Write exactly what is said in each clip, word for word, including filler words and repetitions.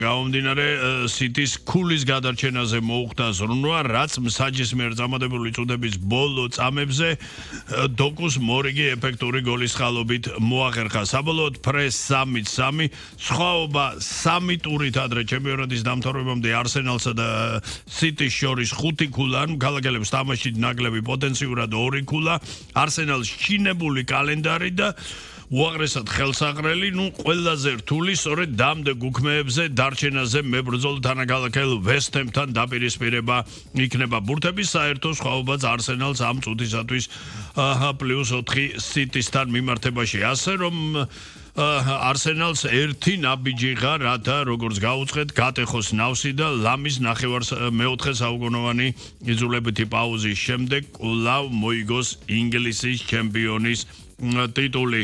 გამომდინარე სიტის ქულის გადარჩენაზე მოუხდა ზრუნვა, რაც მსაჯის მიერ წამატებული წუთების ბოლო წამებზე დოკუს მორიგი ეფექტური გოლის ხალობით მოახერხა. საბოლოოდ ფრეს სამი სამი, სხვაობა სამი ტურით ადრე ჩემპიონატის დამთავრებამდე არსენალსა და სიტის შორის ხუთი ქულა, ქალაქელებს თამაშით ნაკლები პოტენციურად ორი ქულა, არსენალს ჩინებული კალენდარი და უაღრესად ხელსაყრელი, ნუ ყველაზე რთული სწორედ დამდეგ უქმეებზე დარჩენაზე მებრძოლ თანაგალაკელ ვესტჰემთან დაპირისპირება იქნება. ბურთების საერთო სხვაობაც არსენალს ამ წუთისათვის პლუს ოთხი სიტისთან მიმართებაში, ასე რომ არსენალს ერთი ნაბიჯი ღა, რათა როგორც გაუწყეთ, გატეხოს ნავსი და ლამის ნახევარს მეოთხე საუკუნოვანი იძულებითი პაუზის შემდეგ კვლავ მოიგოს ინგლისის ჩემპიონის ტიტული.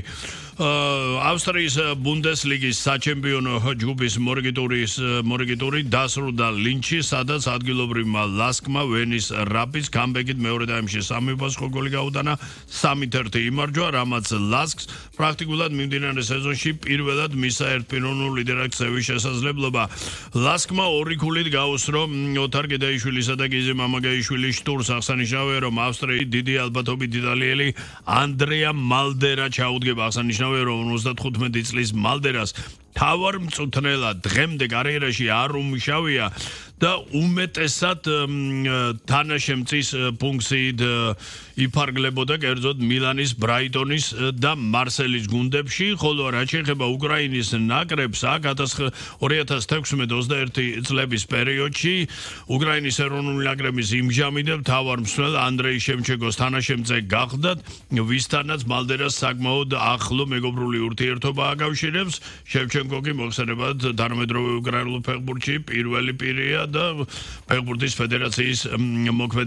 ავსტრიის ბუნდესლიგის საჩემპიონო ჯგუფის მორიგიტურის მორიგიტური დასრულდა ლინჩი, სადაც ადგილობრივმა ლასკმა ვენის რაპიდს კამბეკით მეორე ტაიმში სამი პასუხო გოლი გაუტანა, სამი ერთი იმარჯვა, რამაც ლასკს პრაქტიკულად მიმდინარე სეზონში პირველად მისცა ერთპიროვნულ ლიდერად ქცევის შესაძლებლობა. ლასკმა ორი ქულით გაუსრო ოთარ გედაიშვილისა და გიზი მამაგაიშვილის შტურს. აღსანიშნავია, რომ ავსტრიის დიდი ალბათობით იტალიელი ანდრეა მალდერა ჩაუდგება. აღსანიშნავია, რომ ოცდათხუთმეტი წლის მალდერას თავარ მწუთნელად დღემდე კარიერაში არ უმუშავია და უმეტესად თანაშემწის ფუნქციით იფარგლებოდა კერძოდ მილანის, ბრაიტონის და მარსელის გუნდებში, ხოლო რაც შეეხება უკრაინის ნაკრებს, აქ ორი ათას თექვსმეტ ოცდაერთი წლების პერიოდში უკრაინის ეროვნული ნაკრების იმჟამი და მთავარ მსვლელ ანდრეი შევჩენკოს თანაშემწე გახდათ, ვისთანაც მალდერას საკმაოდ ახლო მეგობრული ურთიერთობა აკავშირებს. შევჩენკო კი მოხსენებად თანამედროვე უკრაინულ ფეხბურთში პირველი პირია და ფეხბურთის ფედერაციის მოქმედი